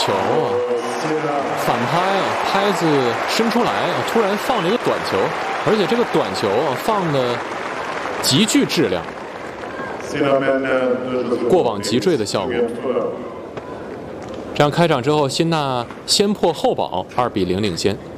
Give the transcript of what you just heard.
球啊，反拍，拍子伸出来，突然放了一个短球，而且这个短球啊放的极具质量，过网急坠的效果。这样开场之后，辛纳先破后保，2比0领先。